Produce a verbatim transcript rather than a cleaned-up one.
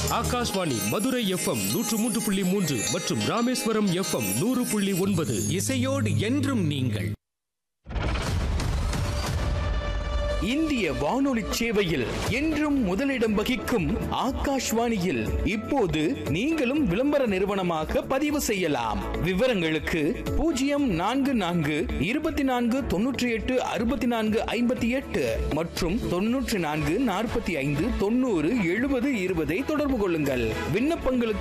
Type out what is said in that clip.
Akashvani Madurai FM நூற்று மூன்று புள்ளி மூன்று மற்றும் ராமேஸ்வரம் எஃப்எம் நூறு புள்ளி ஒன்பது. இசையோடு என்றும் நீங்கள். இந்திய வானொலி சேவையில் என்றும் முதலிடம் வகிக்கும் ஆகாஷ்வாணியில் இப்போது நீங்களும் விளம்பர நிறுவனமாக பதிவு செய்யலாம். விவரங்களுக்கு பூஜ்ஜியம் நான்கு நான்கு இருபத்தி நான்கு தொன்னூற்றி எட்டு அறுபத்தி நான்கு ஐம்பத்தி எட்டு மற்றும் தொன்னூற்றி நான்கு நாற்பத்தி ஐந்து தொண்ணூறு எழுபது இருபதை தொடர்பு கொள்ளுங்கள். விண்ணப்பங்களுக்கு